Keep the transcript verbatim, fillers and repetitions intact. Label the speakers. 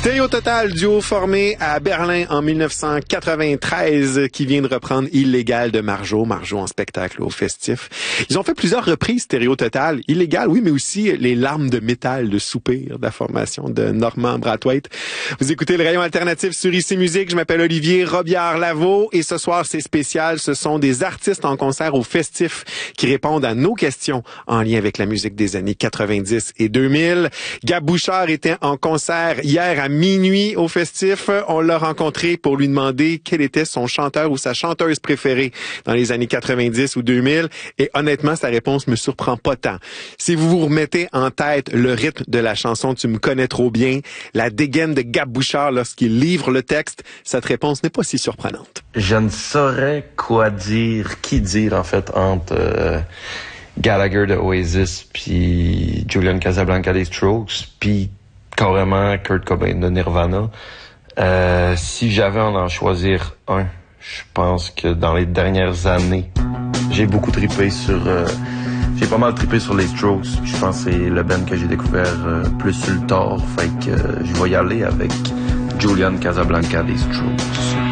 Speaker 1: Stereo Total, duo formé à Berlin en mille neuf cent quatre-vingt-treize, qui vient de reprendre Illégal de Marjo, Marjo en spectacle au Festif. Ils ont fait plusieurs reprises Stereo Total, Illégal, oui, mais aussi Les larmes de métal de Soupir, de la formation de Normand Brathwaite. Vous écoutez le rayon alternatif sur Ici Musique, je m'appelle Olivier Robillard-Lavaux et ce soir c'est spécial, ce sont des artistes en concert au Festif qui répondent à nos questions en lien avec la musique des années quatre-vingt-dix et deux mille. Gab Bouchard était en concert hier à minuit au Festif. On l'a rencontré pour lui demander quel était son chanteur ou sa chanteuse préférée dans les années quatre-vingt-dix ou deux mille. Et honnêtement, sa réponse me surprend pas tant. Si vous vous remettez en tête le rythme de la chanson Tu me connais trop bien, la dégaine de Gab Bouchard lorsqu'il livre le texte, cette réponse n'est pas si surprenante.
Speaker 2: Je ne saurais quoi dire, qui dire en fait entre euh, Gallagher de Oasis puis Julian Casablanca des Strokes puis carrément Kurt Cobain de Nirvana. Euh, si j'avais à en choisir un, je pense que dans les dernières années, j'ai beaucoup trippé sur... Euh, j'ai pas mal trippé sur les Strokes. Je pense que c'est le band que j'ai découvert euh, plus sur le tard. Fait que euh, je vais y aller avec Julian Casablanca des Strokes.